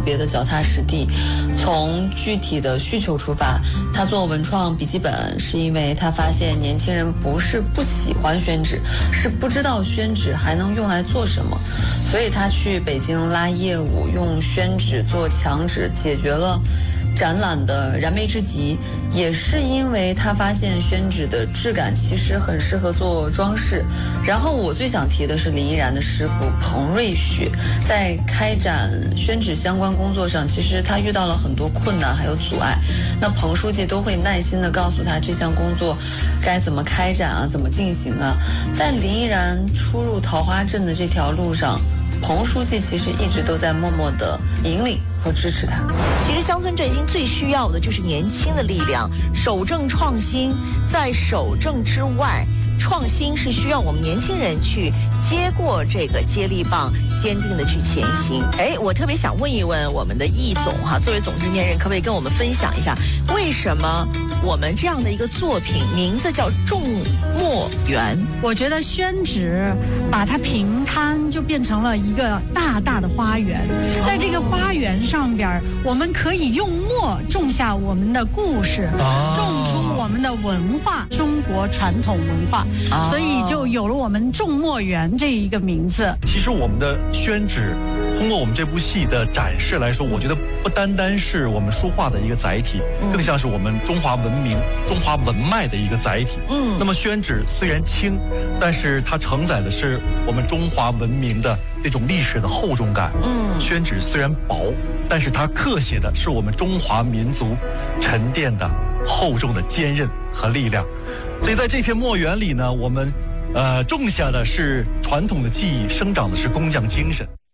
别的脚踏实地，从具体的需求出发。他做文创笔记本是因为他发现年轻人不是不喜欢宣纸，是不知道宣纸还能用来做什么，所以他去北京拉业务，用宣纸做墙纸，解决了展览的燃眉之急。也是因为他发现宣纸的质感其实很适合做装饰。然后我最想提的是林依然的师傅彭瑞雪，在开展宣纸相关工作上，其实他遇到了很多困难还有阻碍，那彭书记都会耐心地告诉他这项工作该怎么开展啊，怎么进行啊。在林依然出入桃花镇的这条路上，彭书记其实一直都在默默地引领和支持他。 其实乡村振兴最需要的就是年轻的力量，守正创新。在守正之外，创新是需要我们年轻人去接过这个接力棒，坚定的去前行。我特别想问一问我们的易总哈，作为总制片人，可不可以跟我们分享一下，为什么我们这样的一个作品名字叫种墨园？ 我觉得宣纸把它平摊，就变成了一个大大的花园。在这个花园上边，我们可以用墨种下我们的故事，种出我们的文化，中国传统文化。所以就有了我们种墨园这一个名字。 其实我们的宣纸通过我们这部戏的展示来说，我觉得不单单是我们书画的一个载体，更像是我们中华文明、中华文脉的一个载体。那么宣纸虽然轻，但是它承载的是我们中华文明的那种历史的厚重感。宣纸虽然薄，但是它刻写的是我们中华民族沉淀的厚重的坚韧和力量。所以在这片墨园里呢，我们种下的是传统的技艺，生长的是工匠精神。